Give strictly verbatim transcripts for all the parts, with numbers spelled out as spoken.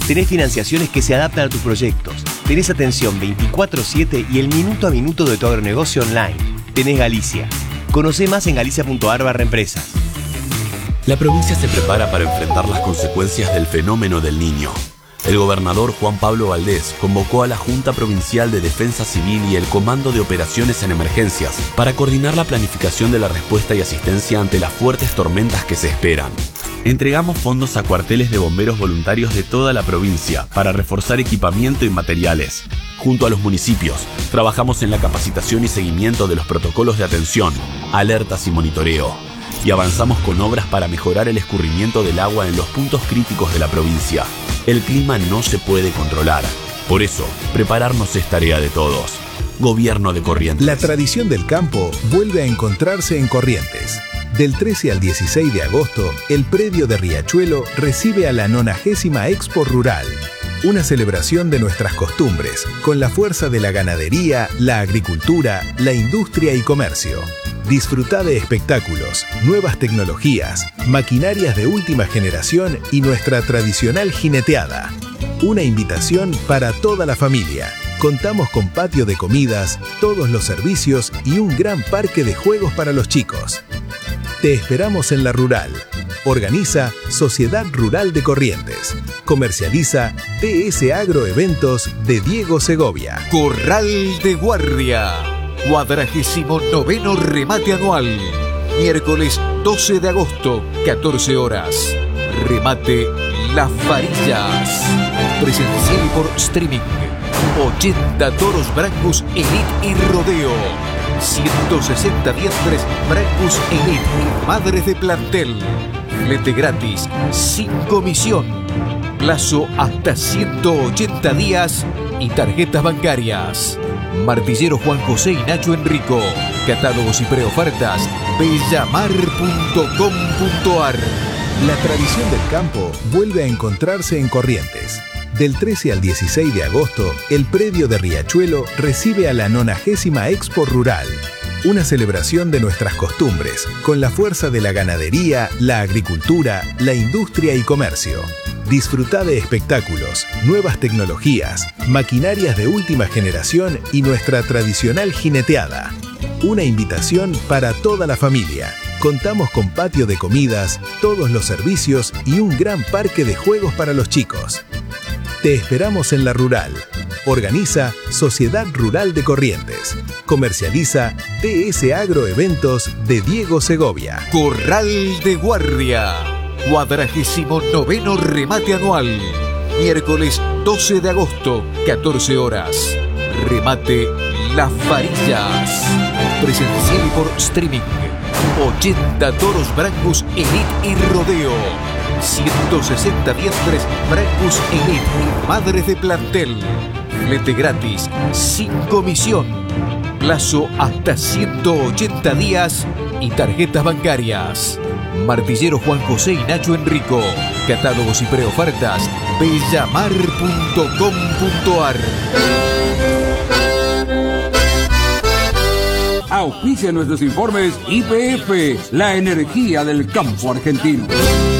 Tenés financiaciones que se adaptan a tus proyectos. Tenés atención veinticuatro siete y el minuto a minuto de tu agronegocio online. Tenés Galicia. Conocé más en galicia punto ar barra empresas. La provincia se prepara para enfrentar las consecuencias del fenómeno del Niño. El gobernador Juan Pablo Valdés convocó a la Junta Provincial de Defensa Civil y el Comando de Operaciones en Emergencias para coordinar la planificación de la respuesta y asistencia ante las fuertes tormentas que se esperan. Entregamos fondos a cuarteles de bomberos voluntarios de toda la provincia para reforzar equipamiento y materiales. Junto a los municipios, trabajamos en la capacitación y seguimiento de los protocolos de atención, alertas y monitoreo. Y avanzamos con obras para mejorar el escurrimiento del agua en los puntos críticos de la provincia. El clima no se puede controlar. Por eso, prepararnos es tarea de todos. Gobierno de Corrientes. La tradición del campo vuelve a encontrarse en Corrientes. Del trece al dieciséis de agosto, el predio de Riachuelo recibe a la nonagésima Expo Rural. Una celebración de nuestras costumbres, con la fuerza de la ganadería, la agricultura, la industria y comercio. Disfruta de espectáculos, nuevas tecnologías, maquinarias de última generación y nuestra tradicional jineteada. Una invitación para toda la familia. Contamos con patio de comidas, todos los servicios y un gran parque de juegos para los chicos. Te esperamos en la Rural. Organiza Sociedad Rural de Corrientes. Comercializa T S Agroeventos de Diego Segovia. Corral de Guardia. Cuadragésimo noveno remate anual. Miércoles doce de agosto, catorce horas. Remate Las Varillas. Presencial por streaming. ochenta toros brancos Elite y Rodeo. ciento sesenta vientres brancos Elite y madres de plantel. Flete gratis, sin comisión. Plazo hasta ciento ochenta días y tarjetas bancarias. Martillero Juan José y Nacho Enrico. Catálogos y preofertas bellamar punto com punto ar. La tradición del campo vuelve a encontrarse en Corrientes. Del trece al dieciséis de agosto, el predio de Riachuelo recibe a la nonagésima Expo Rural. Una celebración de nuestras costumbres, con la fuerza de la ganadería, la agricultura, la industria y comercio. Disfruta de espectáculos, nuevas tecnologías, maquinarias de última generación y nuestra tradicional jineteada. Una invitación para toda la familia. Contamos con patio de comidas, todos los servicios y un gran parque de juegos para los chicos. Te esperamos en la Rural. Organiza Sociedad Rural de Corrientes. Comercializa T S Agroeventos de Diego Segovia. Corral de Guardia. Cuadragésimo noveno remate anual. Miércoles doce de agosto, catorce horas. Remate Las Varillas. Presencial por streaming. ochenta toros brancos Elite y Rodeo. ciento sesenta vientres brancos Elite y madres de plantel. Flete gratis, sin comisión. Plazo hasta ciento ochenta días y tarjetas bancarias. Martillero Juan José y Nacho Enrico. Catálogos y preofertas bellamar punto com punto ar. Auspicia nuestros informes Y P F, la energía del campo argentino.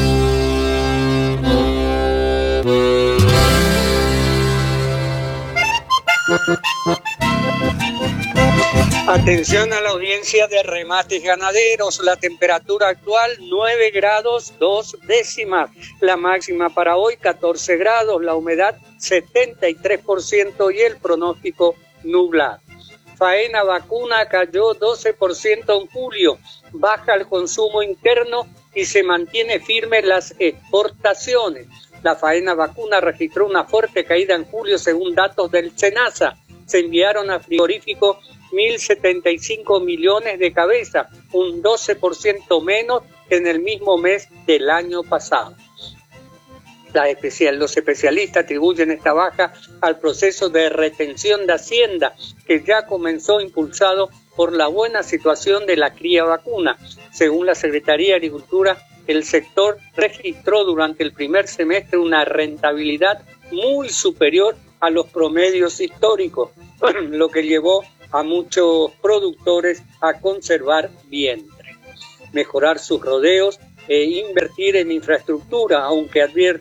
Atención a la audiencia de Remates Ganaderos. La temperatura actual nueve grados dos décimas. La máxima para hoy catorce grados. La humedad setenta y tres por ciento y el pronóstico nublado. Faena vacuna cayó doce por ciento en julio. Baja el consumo interno y se mantiene firme las exportaciones. La faena vacuna registró una fuerte caída en julio según datos del SENASA. Se enviaron a frigorífico mil setenta y cinco millones de cabezas, un doce por ciento menos que en el mismo mes del año pasado. La especial, los especialistas atribuyen esta baja al proceso de retención de Hacienda, que ya comenzó impulsado por la buena situación de la cría vacuna. Según la Secretaría de Agricultura, el sector registró durante el primer semestre una rentabilidad muy superior a los promedios históricos, lo que llevó a muchos productores a conservar vientre, mejorar sus rodeos e invertir en infraestructura, aunque advierten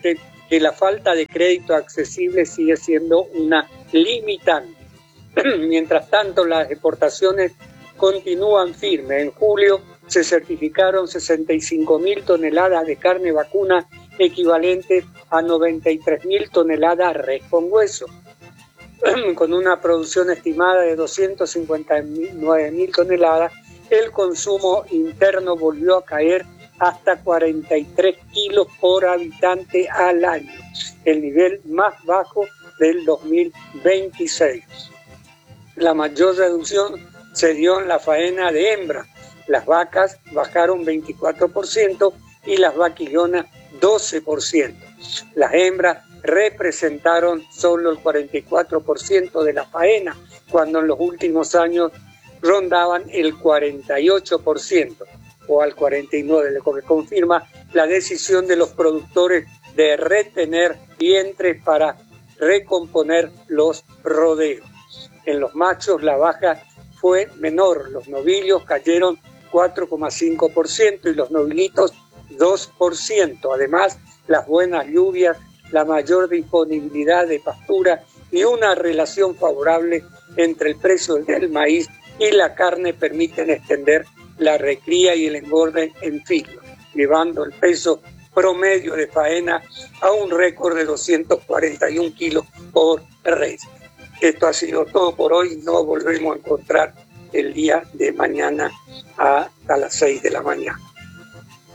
que la falta de crédito accesible sigue siendo una limitante. Mientras tanto, las exportaciones continúan firmes. En julio se certificaron sesenta y cinco mil toneladas de carne vacuna, equivalente a noventa y tres mil toneladas res con hueso. Con una producción estimada de doscientas cincuenta y nueve mil toneladas, el consumo interno volvió a caer hasta cuarenta y tres kilos por habitante al año, el nivel más bajo del dos mil veintiséis. La mayor reducción se dio en la faena de hembra. Las vacas bajaron veinticuatro por ciento y las vaquillonas doce por ciento. Las hembras representaron solo el cuarenta y cuatro por ciento de la faena, cuando en los últimos años rondaban el cuarenta y ocho por ciento o al cuarenta y nueve por ciento, lo que confirma la decisión de los productores de retener vientres para recomponer los rodeos. En los machos la baja fue menor, los novillos cayeron cuatro coma cinco por ciento y los novilitos dos por ciento. Además, las buenas lluvias, la mayor disponibilidad de pastura y una relación favorable entre el precio del maíz y la carne permiten extender la recría y el engorde en filo, llevando el peso promedio de faena a un récord de doscientos cuarenta y un kilos por res. Esto ha sido todo por hoy. Nos volvemos a encontrar el día de mañana hasta las seis de la mañana.